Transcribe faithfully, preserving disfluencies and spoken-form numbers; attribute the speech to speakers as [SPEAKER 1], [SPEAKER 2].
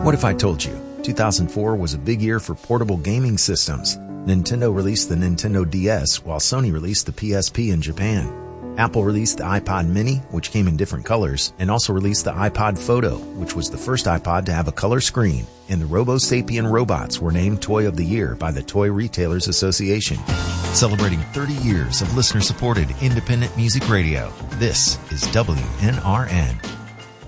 [SPEAKER 1] What if I told you two thousand four was a big year for portable gaming systems? Nintendo released the Nintendo D S while Sony released the P S P in Japan. Apple released the iPod Mini, which came in different colors, and also released the iPod Photo, which was the first iPod to have a color screen. And the RoboSapien robots were named Toy of the Year by the Toy Retailers Association. Celebrating thirty years of listener-supported independent music radio, this is W N R N.